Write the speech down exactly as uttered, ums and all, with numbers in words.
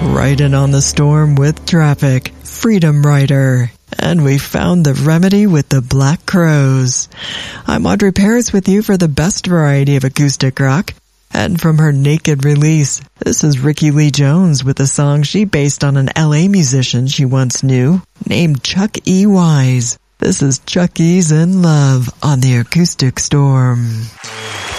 Riding on the storm with traffic, Freedom Rider. And we found the remedy with the Black Crowes. I'm Audrey Paris with you for the best variety of acoustic rock. And from her Naked release, this is Rickie Lee Jones with a song she based on an L A musician she once knew, named Chuck E. Wise. This is Chuck E's In Love on the Acoustic Storm.